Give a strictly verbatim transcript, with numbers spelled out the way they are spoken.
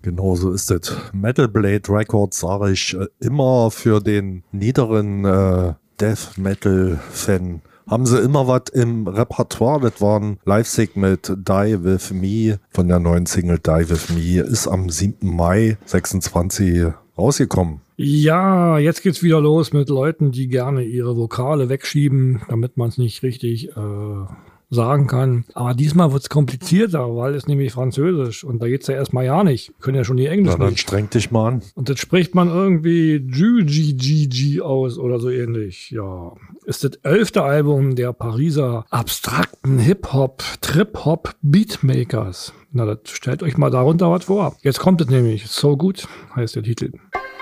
Genau so ist es. Metal Blade Records sage ich äh, immer für den niederen äh, Death Metal Fan. Haben sie immer was im Repertoire. Das war ein Live-Sig mit Die With Me von der neuen Single Die With Me. Ist am siebten Mai sechsundzwanzig rausgekommen. Ja, jetzt geht's wieder los mit Leuten, die gerne ihre Vokale wegschieben, damit man es nicht richtig äh, sagen kann. Aber diesmal wird's komplizierter, weil es nämlich Französisch und da geht's ja erstmal ja nicht. Wir können ja schon die Englisch. Na, dann streng dich mal an. Und das spricht man irgendwie G G G G aus oder so ähnlich. Ja, ist das elfte Album der Pariser abstrakten Hip-Hop, Trip-Hop Beatmakers. Na, das stellt euch mal darunter was vor. Jetzt kommt es nämlich. So gut heißt der Titel.